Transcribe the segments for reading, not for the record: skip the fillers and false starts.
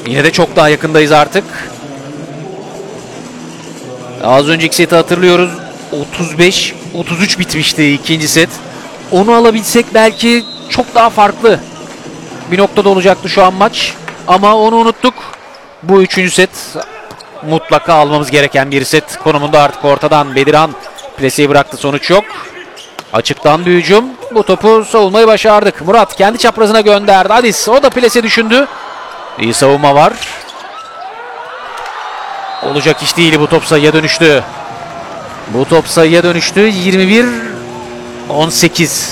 Yine de çok daha yakındayız artık. Az önceki seti hatırlıyoruz. 35-33 bitmişti ikinci set. Onu alabilsek belki çok daha farklı bir noktada olacaktı şu an maç. Ama onu unuttuk. Bu üçüncü set mutlaka almamız gereken bir set konumunda artık ortadan. Bedirhan plaseyi bıraktı, sonuç yok. Açıktan bir hücum. Bu topu savunmayı başardık. Murat kendi çaprazına gönderdi. Adis o da plase düşündü. İyi savunma var. Olacak iş değil, bu top sayıya dönüştü. Bu top sayıya dönüştü. 21-18.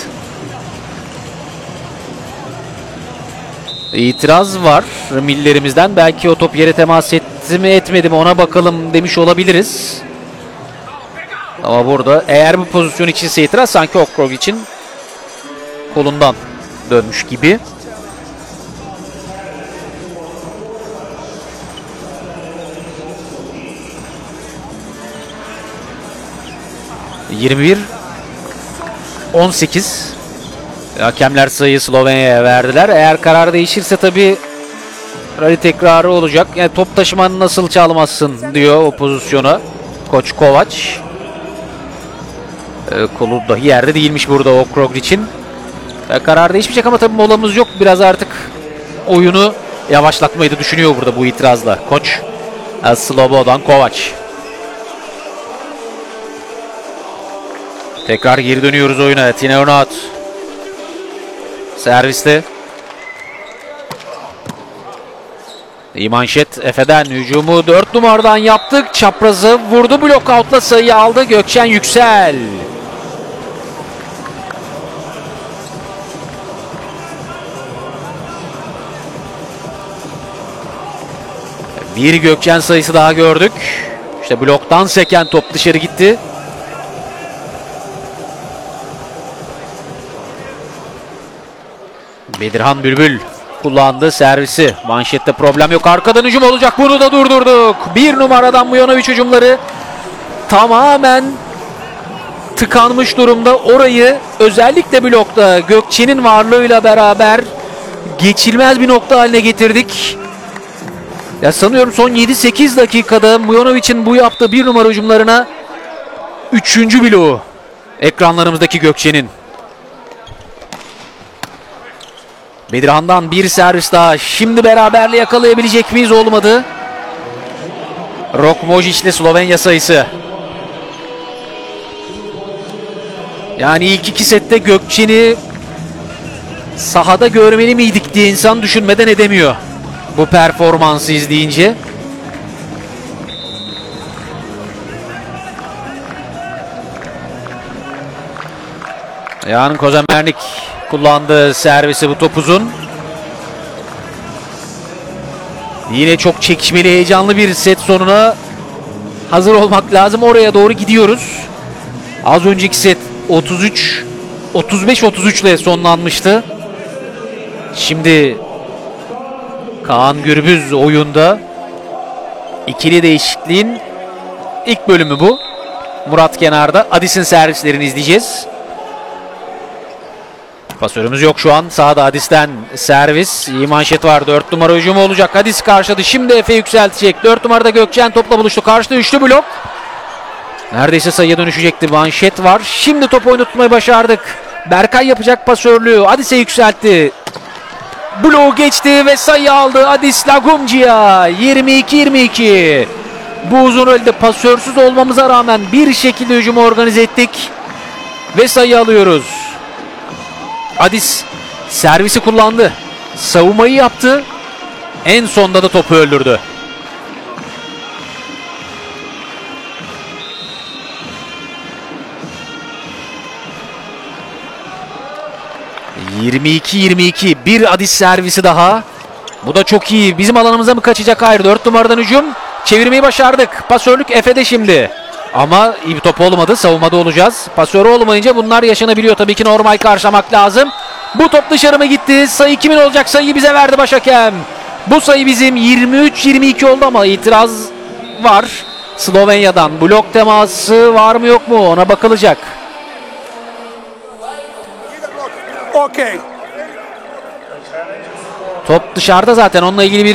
İtiraz var millerimizden. Belki o top yere temas etti mi etmedi mi ona bakalım demiş olabiliriz. Ama burada eğer bu pozisyon içinse itiraz, sanki Okrog için kolundan dönmüş gibi. ...21-18... Hakemler sayıyı Slovenya'ya verdiler. Eğer karar değişirse tabii rally tekrarı olacak. Yani top taşımanı nasıl çalmazsın diyor o pozisyona Koç Kovaç. Kolu dahi yerde değilmiş burada Okrog için. Karar değişmeyecek ama tabii molamız yok. Biraz artık oyunu yavaşlatmayı da düşünüyor burada bu itirazla Koç Slobodan Kovaç. Tekrar geri dönüyoruz oyuna. Tine Örnat serviste. İyi manşet Efe'den, hücumu 4 numaradan yaptık. Çaprazı vurdu, blokoutla sayıyı aldı Gökçen Yüksel. Bir Gökçen sayısı daha gördük. İşte bloktan seken top dışarı gitti. Bedirhan Bülbül kullandı servisi. Manşette problem yok. Arkadan hücum olacak. Bunu da durdurduk. Bir numaradan Mujanovic hücumları tamamen tıkanmış durumda. Orayı özellikle blokta Gökçe'nin varlığıyla beraber geçilmez bir nokta haline getirdik. Ya sanıyorum son 7-8 dakikada Mujanovic'in bu yaptığı bir numara hücumlarına 3. bloğu ekranlarımızdaki Gökçe'nin. Bedirhan'dan bir servis daha. Şimdi beraberliği yakalayabilecek miyiz? Olmadı. Rok Mojic ile Slovenya sayısı. Yani ilk iki sette Gökçen'i sahada görmeli miydik diye insan düşünmeden edemiyor bu performansı izleyince. Yan Kozemernik kullandığı servisi, bu top uzun. Yine çok çekişmeli, heyecanlı bir set sonuna hazır olmak lazım. Oraya doğru gidiyoruz. Az önceki set 35-33 ile sonlanmıştı. Şimdi Kaan Gürbüz oyunda. İkili değişikliğin ilk bölümü bu. Murat kenarda. Adis'in servislerini izleyeceğiz. Pasörümüz yok şu an. Sağda Adis'ten servis. İyi manşet var. 4 numara hücumu olacak. Adis karşıladı. Şimdi Efe yükseltecek. 4 numarada Gökçen topla buluştu. Karşıda üçlü blok. Neredeyse sayıya dönüşecekti. Manşet var. Şimdi top oynatmayı başardık. Berkay yapacak pasörlüğü. Adis'e yükseltti. Bloğu geçti ve sayı aldı Adis Lagumcia. 22-22. Bu uzun rölde pasörsüz olmamıza rağmen bir şekilde hücumu organize ettik. Ve sayı alıyoruz. Adis servisi kullandı. Savunmayı yaptı. En sonda da topu öldürdü. ...22-22... Bir Adis servisi daha. Bu da çok iyi. Bizim alanımıza mı kaçacak? Hayır. 4 numaradan hücum. Çevirmeyi başardık. Pasörlük Efe'de şimdi. Ama iyi bir top olmadı. Savunmada olacağız. Pasörü olmayınca bunlar yaşanabiliyor. Tabii ki normal karşılamak lazım. Bu top dışarı mı gitti? Sayı kimin olacak? Sayıyı bize verdi başhakem. Bu sayı bizim 23-22 oldu ama itiraz var. Slovenya'dan blok teması var mı yok mu? Ona bakılacak. Okay. Top dışarıda zaten. Onunla ilgili bir